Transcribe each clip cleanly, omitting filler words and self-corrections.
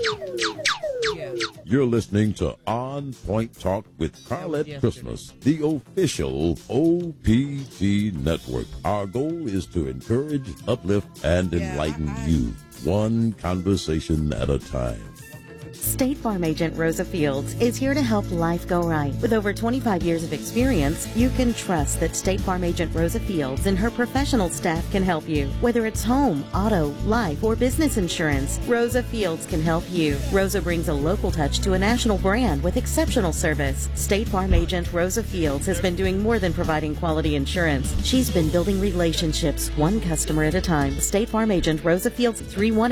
Yeah. You're listening to On Point Talk with Carlette Christmas, the official OPT network. Our goal is to encourage, uplift, and enlighten you, one conversation at a time. State Farm Agent Rosa Fields is here to help life go right. With over 25 years of experience, you can trust that State Farm Agent Rosa Fields and her professional staff can help you. Whether it's home, auto, life, or business insurance, Rosa Fields can help you. Rosa brings a local touch to a national brand with exceptional service. State Farm Agent Rosa Fields has been doing more than providing quality insurance. She's been building relationships, one customer at a time. State Farm Agent Rosa Fields,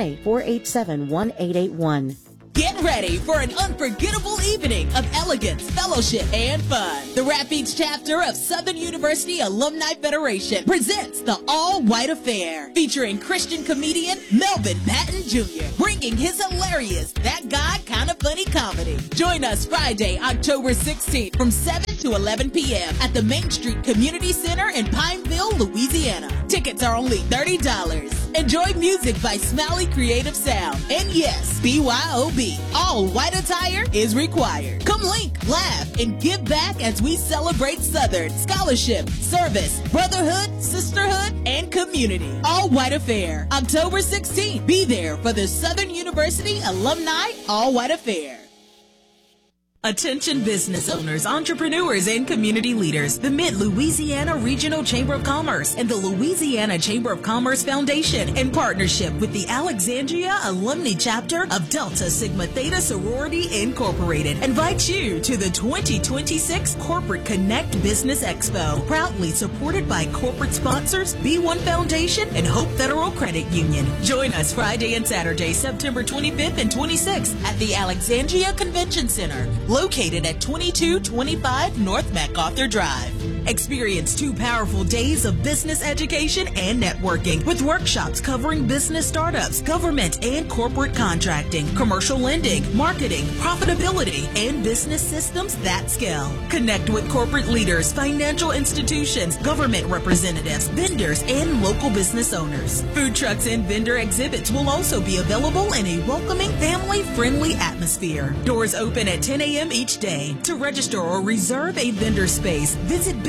318-487-1881. Get ready for an unforgettable evening of elegance, fellowship, and fun. The Rapides chapter of Southern University Alumni Federation presents the All White Affair, featuring Christian comedian Melvin Patton Jr., bringing his hilarious That Guy Kinda Funny comedy. Join us Friday, October 16th from 7 to 11 p.m. at the Main Street Community Center in Pineville, Louisiana. Tickets are only $30. Enjoy music by Smiley Creative Sound. And yes, BYOB. All white attire is required. Come link, laugh, and give back as we celebrate Southern scholarship, service, brotherhood, sisterhood, and community. All White Affair, October 16th. Be there for the Southern University Alumni All White Affair. Attention business owners, entrepreneurs, and community leaders. The Mid-Louisiana Regional Chamber of Commerce and the Louisiana Chamber of Commerce Foundation, in partnership with the Alexandria Alumni Chapter of Delta Sigma Theta Sorority Incorporated, invite you to the 2026 Corporate Connect Business Expo, proudly supported by corporate sponsors, B1 Foundation, and Hope Federal Credit Union. Join us Friday and Saturday, September 25th and 26th at the Alexandria Convention Center, located at 2225 North MacArthur Drive. Experience 2 powerful days of business education and networking with workshops covering business startups, government and corporate contracting, commercial lending, marketing, profitability, and business systems that scale. Connect with corporate leaders, financial institutions, government representatives, vendors, and local business owners. Food trucks and vendor exhibits will also be available in a welcoming, family-friendly atmosphere. Doors open at 10 a.m. each day. To register or reserve a vendor space, visit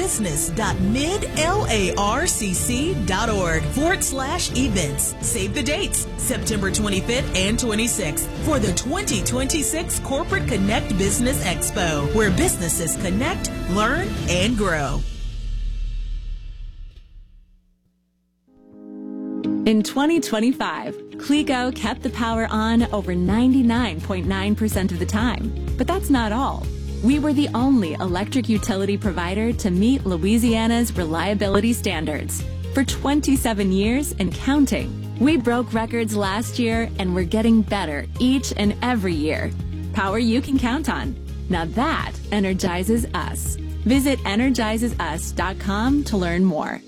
business.midlarcc.org/events. Save the dates, September 25th and 26th, for the 2026 Corporate Connect Business Expo, where businesses connect, learn, and grow. In 2025, Clego kept the power on over 99.9% of the time. But that's not all. We were the only electric utility provider to meet Louisiana's reliability standards. For 27 years and counting, we broke records last year and we're getting better each and every year. Power you can count on. Now that energizes us. Visit energizesus.com to learn more.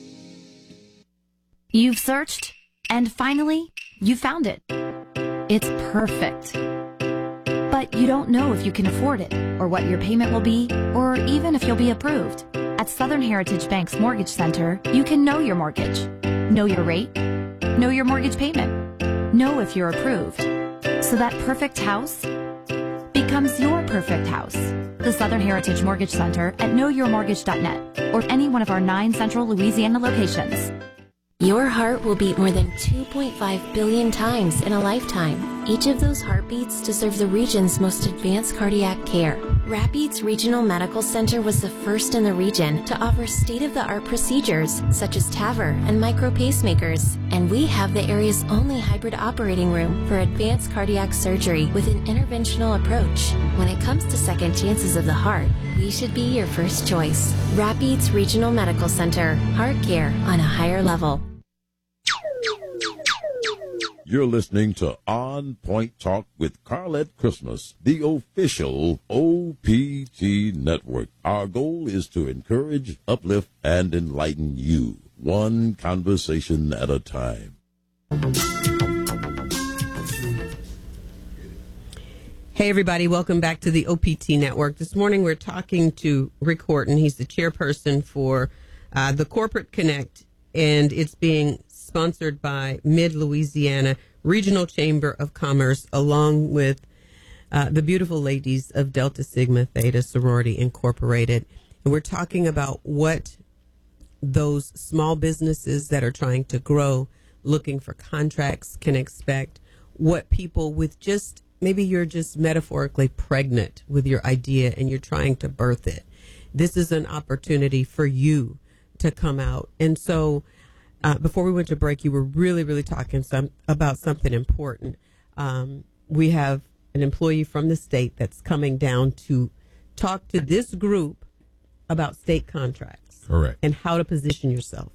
You've searched, and finally, you found it. It's perfect. But you don't know if you can afford it, or what your payment will be, or even if you'll be approved. At Southern Heritage Bank's Mortgage Center, you can know your mortgage, know your rate, know your mortgage payment, know if you're approved. So that perfect house becomes your perfect house. The Southern Heritage Mortgage Center at knowyourmortgage.net or any one of our 9 central Louisiana locations. Your heart will beat more than 2.5 billion times in a lifetime. Each of those heartbeats deserves the region's most advanced cardiac care. Rapides Regional Medical Center was the first in the region to offer state-of-the-art procedures such as TAVR and micro pacemakers. And we have the area's only hybrid operating room for advanced cardiac surgery with an interventional approach. When it comes to second chances of the heart, we should be your first choice. Rapides Regional Medical Center. Heart care on a higher level. You're listening to On Point Talk with Carlette Christmas, the official OPT network. Our goal is to encourage, uplift, and enlighten you, one conversation at a time. Hey, everybody. Welcome back to the OPT network. This morning we're talking to Rick Horton. He's the chairperson for the Corporate Connect, and it's being sponsored by Mid-Louisiana Regional Chamber of Commerce, along with the beautiful ladies of Delta Sigma Theta Sorority Incorporated. And we're talking about what those small businesses that are trying to grow, looking for contracts, can expect, what people with just, maybe you're just metaphorically pregnant with your idea and you're trying to birth it. This is an opportunity for you to come out. And so before we went to break, you were really, really talking about something important. We have an employee from the state that's coming down to talk to this group about state contracts. Correct. And how to position yourself.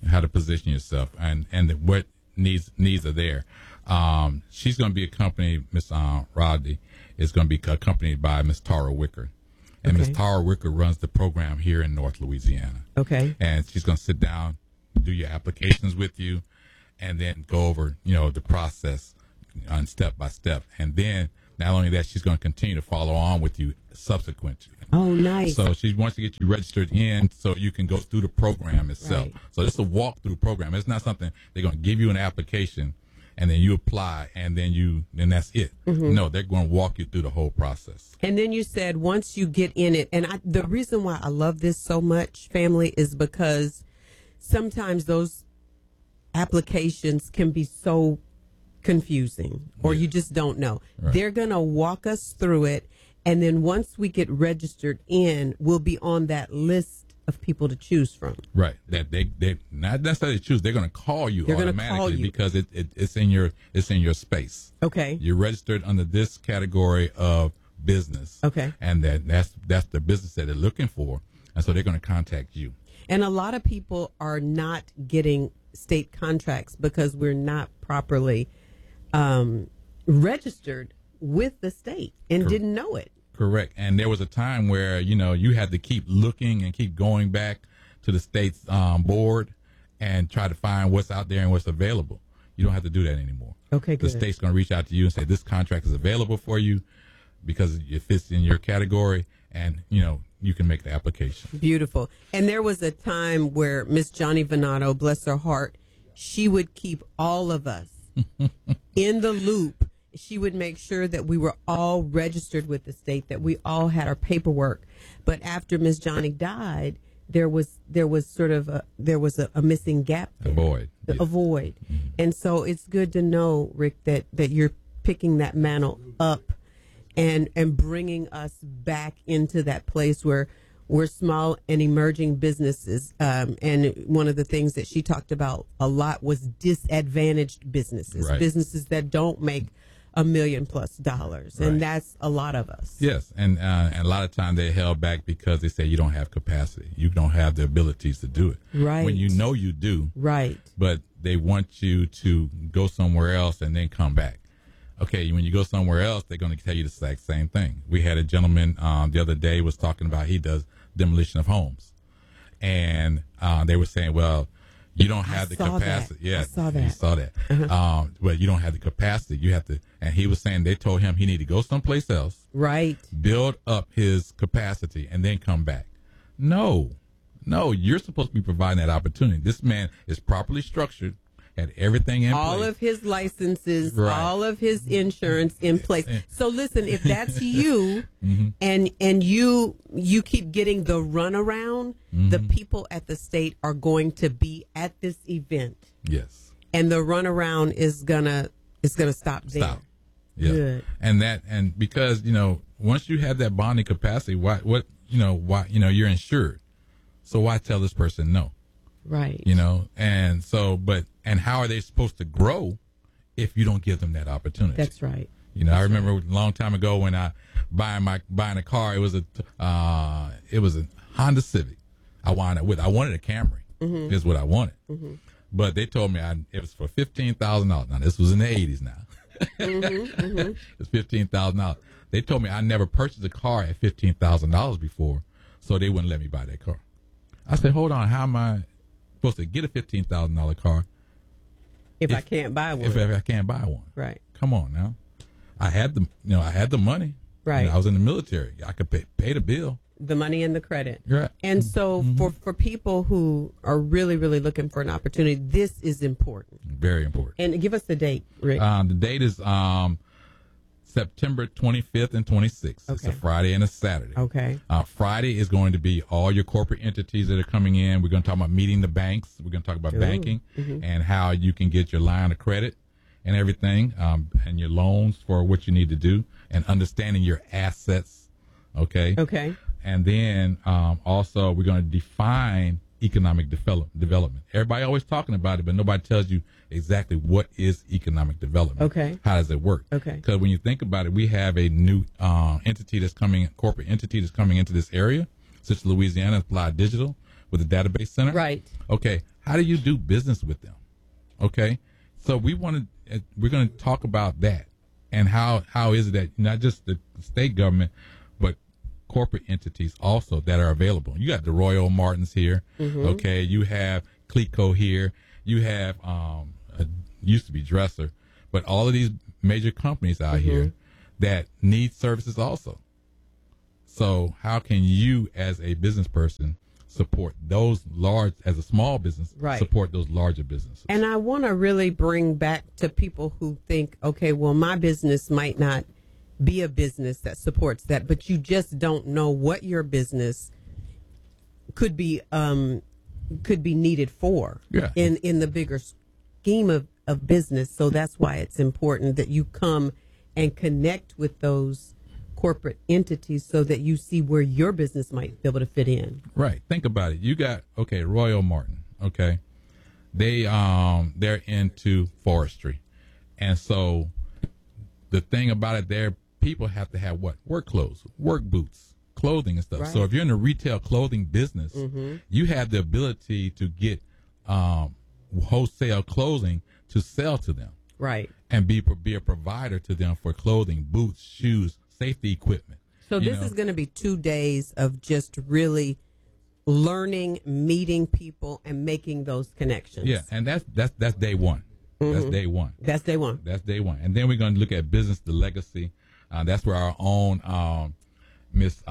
And what needs are there. She's going to be accompanied, Miss Rodney is going to be accompanied by Miss Tara Wicker. And Miss Tara Wicker runs the program here in North Louisiana. Okay. And she's going to sit down, do your applications with you, and then go over, the process on step by step. And then not only that, she's going to continue to follow on with you subsequent. Oh, nice. So she wants to get you registered in so you can go through the program itself. Right. So it's a walk-through program. It's not something they're going to give you an application and then you apply and then that's it. Mm-hmm. No, they're going to walk you through the whole process. And then you said once you get in it, and the reason why I love this so much, family, is because sometimes those applications can be so confusing or you just don't know. Right. They're going to walk us through it. And then once we get registered in, we'll be on that list of people to choose from. Right. That they not necessarily choose. They're going to call you automatically because it's in your space. Okay. You're registered under this category of business. Okay. And that's the business that they're looking for. And so they're going to contact you. And a lot of people are not getting state contracts because we're not properly registered with the state and didn't know it. Correct. And there was a time where, you had to keep looking and keep going back to the state's board and try to find what's out there and what's available. You don't have to do that anymore. Okay, good. The state's going to reach out to you and say, this contract is available for you because it fits in your category and, you can make the application. Beautiful. And there was a time where Miss Johnny Venato, bless her heart, she would keep all of us in the loop. She would make sure that we were all registered with the state, that we all had our paperwork. But after Miss Johnny died, there was sort of a missing gap there. A void. Mm-hmm. And so it's good to know, Rick, that you're picking that mantle up and bringing us back into that place where we're small and emerging businesses. And one of the things that she talked about a lot was disadvantaged businesses, right. Businesses that don't make $1 million+ Right. And that's a lot of us. Yes, and a lot of times they're held back because they say you don't have capacity, you don't have the abilities to do it. Right. When you know you do. Right. But they want you to go somewhere else and then come back. Okay, when you go somewhere else, they're going to tell you the exact same thing. We had a gentleman the other day was talking about he does demolition of homes, and they were saying, well, you don't have the capacity. Yeah, I saw that. You saw that. Uh-huh. But you don't have the capacity. You have to. And he was saying they told him he needed to go someplace else. Right. Build up his capacity and then come back. No, you're supposed to be providing that opportunity. This man is properly structured, had everything in place. All of his licenses, right. All of his insurance in place. So listen, if that's you mm-hmm. and you keep getting the runaround, mm-hmm. the people at the state are going to be at this event. Yes. And the runaround is gonna stop there. Stop. Yeah. Good. And because, once you have that bonding capacity, why you're insured. So why tell this person no? Right. And so, and how are they supposed to grow if you don't give them that opportunity? That's right. I remember a long time ago when I buying a car, it was a Honda Civic. I wanted a Camry. Mm-hmm. Is what I wanted. Mm-hmm. But they told me it was for $15,000. Now this was in the 80s now. Mm-hmm, mm-hmm. It's $15,000. They told me I never purchased a car at $15,000 before, so they wouldn't let me buy that car. I said, hold on, how am I supposed to get a $15,000 car if I can't buy one? If I can't buy one, right? Come on now. I had the money. Right. I was in the military. I could pay the bill. the money and the credit. Right. And so for people who are really, really looking for an opportunity, this is important. Very important. And give us the date, Rick. The date is September 25th and 26th. It's a Friday and a Saturday. Okay. Friday is going to be all your corporate entities that are coming in. We're going to talk about meeting the banks. We're going to talk about banking and how you can get your line of credit and everything, and your loans for what you need to do, and understanding your assets. Okay. Okay. And then also we're going to define economic development. Everybody always talking about it, but nobody tells you exactly what is economic development. Okay. How does it work? Okay. Because when you think about it, we have a new entity that's coming, corporate entity that's coming into this area, such as Louisiana, Applied Digital, with a database center. Right. Okay. How do you do business with them? Okay. So we're going to talk about that, and how is it that not just the state government, but corporate entities also that are available. You got the Royal Martins here. Okay. You have Clico here. You have, used to be Dresser, but all of these major companies out here that need services also. So how can you as a business person support those large, as a small business, support those larger businesses? And I want to really bring back to people who think, okay, well, my business might not be a business that supports that, but you just don't know what your business could be needed for in the bigger scheme of business. So that's why it's important that you come and connect with those corporate entities so that you see where your business might be able to fit in. Right. Think about it. You got, Royal Martin. Okay. They're into forestry. And so the thing about it, their people have to have what? Work clothes, work boots, clothing and stuff. Right. So if you're in the retail clothing business, you have the ability to get wholesale clothing to sell to them. Right. And be a provider to them for clothing, boots, shoes, safety equipment. So this is going to be 2 days of just really learning, meeting people, and making those connections. Yeah, and that's day one. That's day one. That's day one. That's day one. And then we're going to look at business, the legacy. That's where our own Miss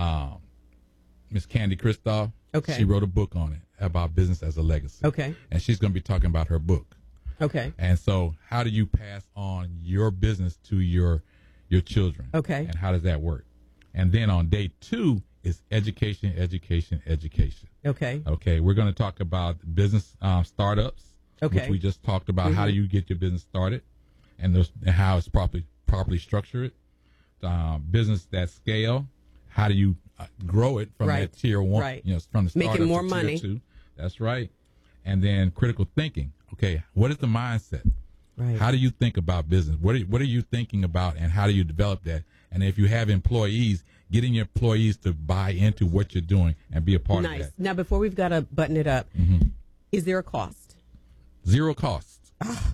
Candy Kristoff. Okay. She wrote a book on it about business as a legacy. Okay. And she's going to be talking about her book. Okay. And so, how do you pass on your business to your children? Okay. And how does that work? And then on day 2 is education, education, education. Okay. Okay. We're going to talk about business startups. Okay. Which we just talked about. How do you get your business started, and how it's properly structured. Business that scale. How do you grow it from that tier 1? Right. From the startup making more to money. tier 2. That's right. And then critical thinking. Okay, what is the mindset? Right. How do you think about business? What are you thinking about, and how do you develop that? And if you have employees, getting your employees to buy into what you're doing and be a part of that. Now, before we've got to button it up, is there a cost? Zero cost.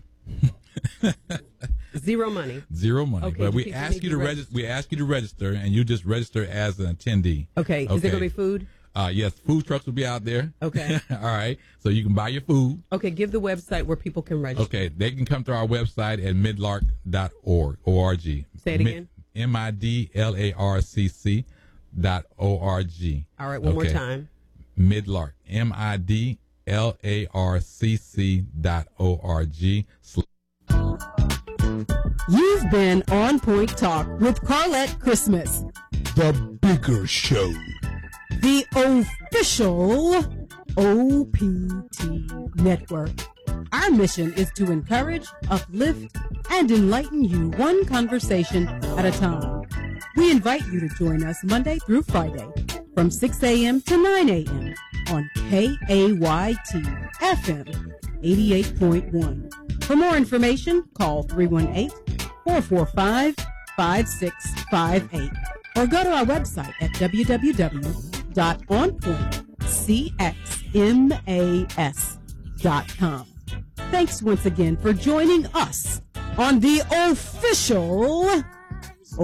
Zero money. Zero money. Okay, but we ask you to register. We ask you to register, and you just register as an attendee. Okay. Is there going to be food? Yes, food trucks will be out there. Okay. All right. So you can buy your food. Okay, give the website where people can register. Okay, they can come to our website at midlark.org. O-R-G. Say it again. midlarcc.org. All right, one more time. Midlark. midlarcc.org. You've been on Point Talk with Carlette Christmas. The bigger show. The official OPT network. Our mission is to encourage, uplift, and enlighten you one conversation at a time. We invite you to join us Monday through Friday from 6 a.m. to 9 a.m. on KAYT FM 88.1. For more information, call 318-445-5658 or go to our website at www.onpointcxmas.com. Thanks once again for joining us on the official